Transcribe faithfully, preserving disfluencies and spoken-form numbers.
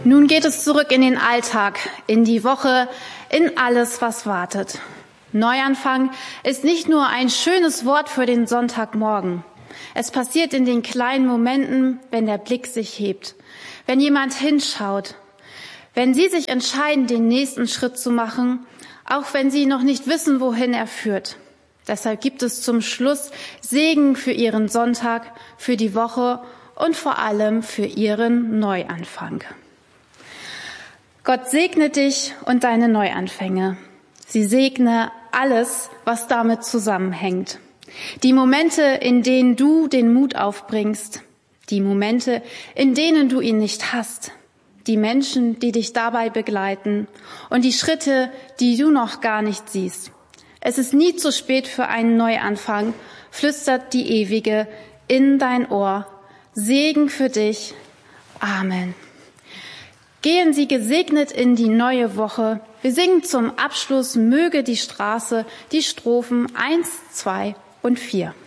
Nun geht es zurück in den Alltag, in die Woche, in alles, was wartet. Neuanfang ist nicht nur ein schönes Wort für den Sonntagmorgen. Es passiert in den kleinen Momenten, wenn der Blick sich hebt, wenn jemand hinschaut, wenn Sie sich entscheiden, den nächsten Schritt zu machen, auch wenn Sie noch nicht wissen, wohin er führt. Deshalb gibt es zum Schluss Segen für Ihren Sonntag, für die Woche und vor allem für Ihren Neuanfang. Gott segne dich und deine Neuanfänge. Sie segne alles, was damit zusammenhängt. Die Momente, in denen du den Mut aufbringst, die Momente, in denen du ihn nicht hast, die Menschen, die dich dabei begleiten und die Schritte, die du noch gar nicht siehst. Es ist nie zu spät für einen Neuanfang, flüstert die Ewige in dein Ohr. Segen für dich. Amen. Gehen Sie gesegnet in die neue Woche. Wir singen zum Abschluss Möge die Straße, die Strophen eins, zwei und vier.